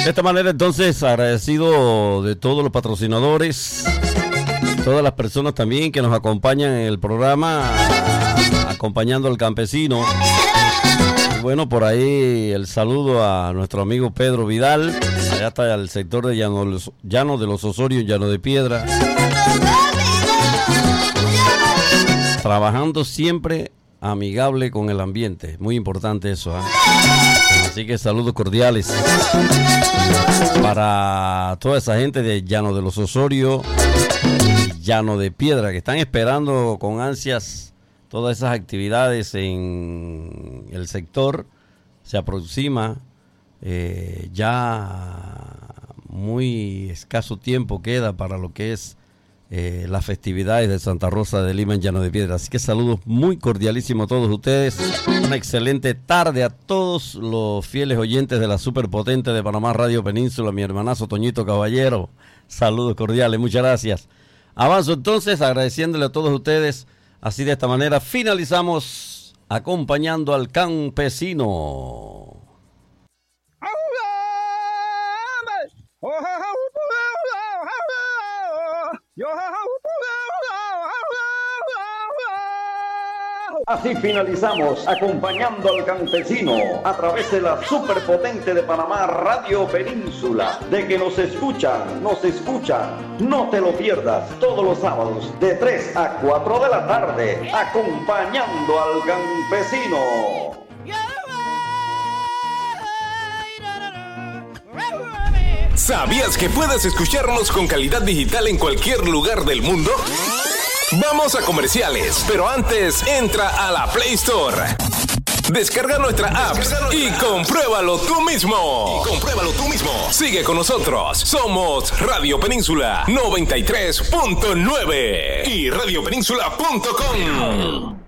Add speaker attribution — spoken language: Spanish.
Speaker 1: De esta manera, entonces, agradecido de todos los patrocinadores, todas las personas también que nos acompañan en el programa, acompañando al campesino. Y bueno, por ahí el saludo a nuestro amigo Pedro Vidal, allá está el sector de Llano de los Osorios, Llano de Piedra, trabajando siempre amigable con el ambiente, muy importante eso, ¿eh? Así que saludos cordiales para toda esa gente de Llano de los Osorios y Llano de Piedra que están esperando con ansias todas esas actividades en el sector. Se aproxima, ya muy escaso tiempo queda para lo que es las festividades de Santa Rosa de Lima en Llano de Piedra. Así que saludos muy cordialísimos a todos ustedes. Una excelente tarde a todos los fieles oyentes de la superpotente de Panamá Radio Península, mi hermanazo Toñito Caballero. Saludos cordiales, muchas gracias. Avanzo entonces agradeciéndole a todos ustedes. Así de esta manera finalizamos acompañando al campesino.
Speaker 2: Así finalizamos acompañando al campesino a través de la superpotente de Panamá Radio Península. De que nos escuchan, no te lo pierdas todos los sábados de 3 a 4 de la tarde acompañando al campesino.
Speaker 3: ¿Sabías que puedes escucharnos con calidad digital en cualquier lugar del mundo? Vamos a comerciales, pero antes entra a la Play Store. Descarga nuestra app y compruébalo tú mismo. Sigue con nosotros. Somos Radio Península 93.9 y radiopenínsula.com.